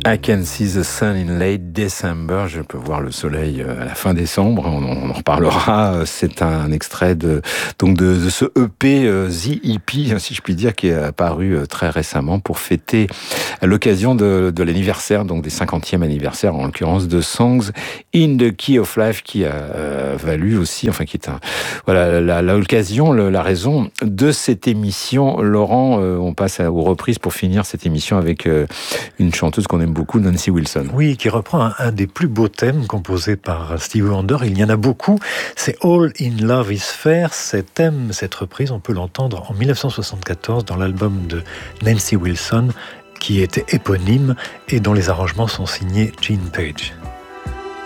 I can see the sun in late December. Je peux voir le soleil à la fin décembre. On en reparlera. C'est un extrait de ce EP, The EP, si je puis dire, qui est apparu très récemment pour fêter à l'occasion de l'anniversaire, donc des 50e anniversaire, en l'occurrence de Songs in the Key of Life, qui a valu aussi, enfin, qui est l'occasion, la raison de cette émission. Laurent, on passe aux reprises pour finir cette émission avec une chanteuse qu'on aime beaucoup, Nancy Wilson. Oui, qui reprend un des plus beaux thèmes composés par Stevie Wonder. Il y en a beaucoup. C'est All in Love is Fair. Cet thème, cette reprise, on peut l'entendre en 1974 dans l'album de Nancy Wilson, qui était éponyme et dont les arrangements sont signés Gene Page.